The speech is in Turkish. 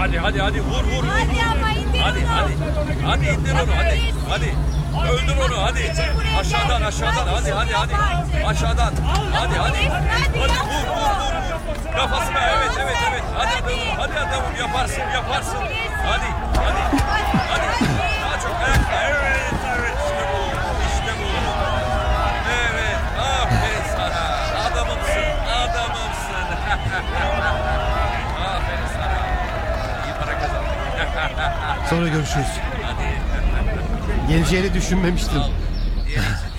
Hadi vur. Hadi ama indir Hadi onu. hadi indir onu hadi. Öldür onu hadi. Aşağıdan hadi. Aşağıdan. Hadi. Hadi vur. Kafasına evet. Hadi adamım yaparsın. Hadi. Daha çok evet işte bu. Evet aferin sana. Adamımsın. Aferin sana. İyi para kazandın. Sonra görüşürüz. Hadi. Geleceğini düşünmemiştim. Al. Diğer